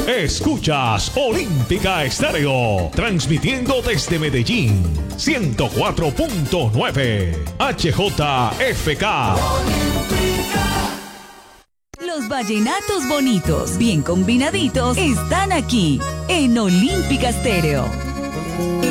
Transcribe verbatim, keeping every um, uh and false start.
Escuchas Olímpica Estéreo, transmitiendo desde Medellín, ciento cuatro punto nueve H J F K. Los vallenatos bonitos, bien combinaditos, están aquí en Olímpica Estéreo.